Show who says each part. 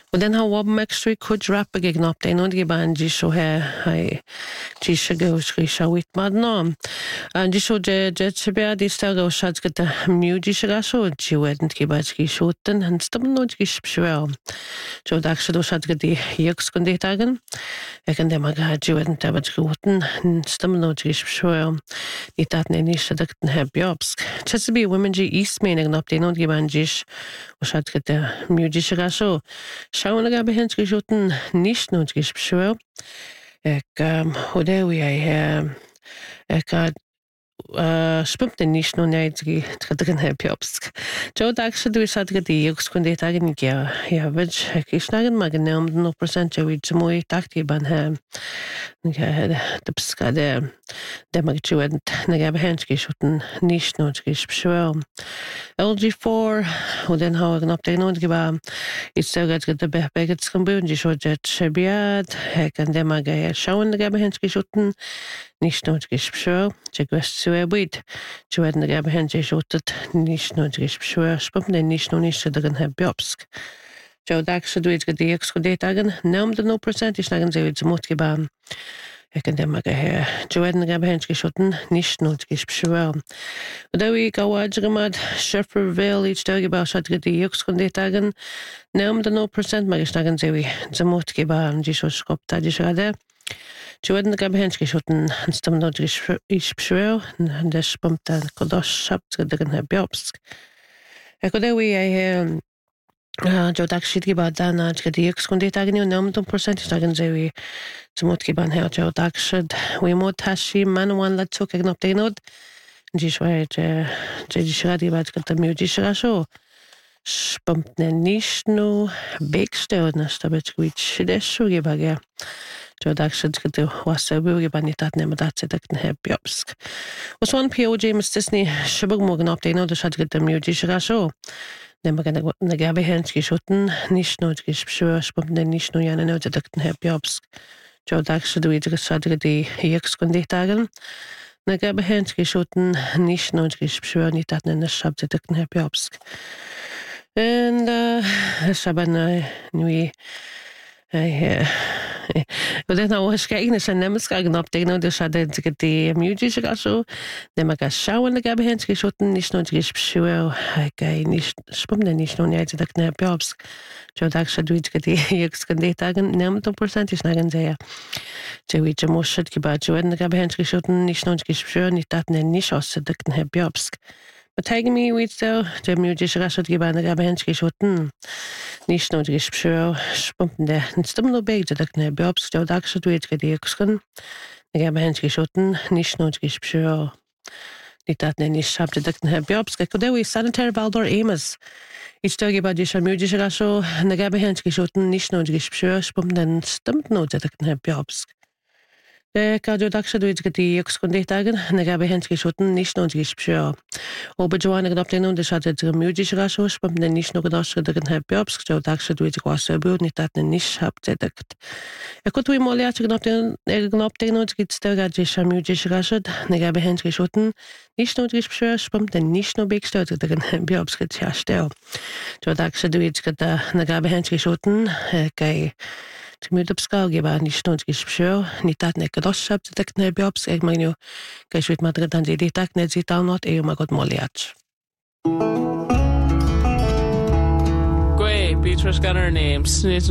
Speaker 1: den har wab extra could rap a gig up den und geban die so hai die go schri shawit mad no and die so de chebia die stago shats get the muji shra so die wedent gebatski shoten and stam no gishpshwel so da shdo shat get die yeks kunde tagen kan dem ga die wedent tabat goten stam no gishpshwel die tat ne nicht shadakten heb jobs chesabi women g east meaning up den und geban jish shat get the muji shra so Schauen wir aber hin, geschoten nicht nur geschwör. Oder wie spimte nicht nur nicht drin Jobs. Joe Dax du hat die Jungs konnte sagen ja wird ich sagen mal genau 100% wie zum moi dachte ban der Pskade der mag zu werden na behens geschoten nicht nur geschwör. LG4 und dann haben wir den und geba ist so gut der Beckets kommen die schon jetzt biat kann der mag schauen der behens geschoten nicht nur geschwör. Check was so weit. Du werden der behens geschoten nicht nur geschwör. Spumne nicht nur nicht drin hab Jobsk. Joe Dax du jetzt die exkludieren. Nahm der 0% ich sagen sie zum Mut geba. Kan dem mag her. Du werden der behens geschoten nicht nur geschwör. Und da wie gawajrimad Shefferville ich da geba hat die exkludieren. Nahm der 0% mag ich sagen sie zum Mut geba und die so skop da die gerade. Du werden der behens geschoten stam no ich beschwör und das spummt der kodosh schabt drin hab Jobsk. Da wie Joe Dax shit geba dann hat die exkludieren und nahm 0% sagen sie zum Mut geba her Joe Dax we mod tashi man one let took up den und die schweiz die schradi bat der muji so spummt nicht nur wegstellen das dabei gut das so geba ja Joe Dax get was wir geba nicht hat nehmen das den hab Jobsk was one POJ Miss Disney schibog morgen up den und das hat der muji so dem na gabe hens geschoten nicht nur geschwör spummt nicht nur eine not den hab Jobsk Joe Dax du wieder gesagt die jetzt konnte tagen na gabe hens geschoten nicht nur geschwör nicht hat eine schabt den hab Jobsk und saban nui und dann auch skegen sen nemes gagen up den und das hat die muji so dem ga schauen der gabe hens geschoten nicht nur geschwör kein nicht spummt nicht nur nicht der knap Jobs Joe Dax du die jetzt konnte tagen nimmt 1% ich sagen sehr Joey Jamoshit gebaut Joe der gabe hens geschoten nicht nur geschwör nicht hat nicht aus der knap Jobs Tagen mir wie so der muji rashat gebaut der gabe hens geschoten nicht nur geschwör spummt der stam no beide der knap Jobs Joe Dax du jetzt die exkon der gabe hens geschoten nicht nur geschwör nicht hat nicht schabt der knap Jobs da wie sanitary Valdor Amos ich sage bei die muji raso der gabe hens geschoten nicht nur geschwör spummt dann stammt no der knap Jobs Joe Dax du jetzt die exkon tagen der gabe hens geschoten nicht nur geschwör aber Joanna gedacht den und das hat der muji raso spummt nicht nur das der knap Jobs Joe Dax du jetzt was so nicht hat nicht habt der gut wie mal ja gedacht den und gibt's der die muji raso der gabe hens geschoten nicht nur geschwör spummt nicht nur begestellt der knap Jobs ja stell Joe Dax du jetzt der gabe hens geschoten kein Mit Upskal geba nicht nur geschwör nicht hat nicht gedacht habt der knap Jobs ich meine kein mit Madrid dann die Tag nicht sieht auch noch mal gut mal jetzt
Speaker 2: Great, Beatrice got her name.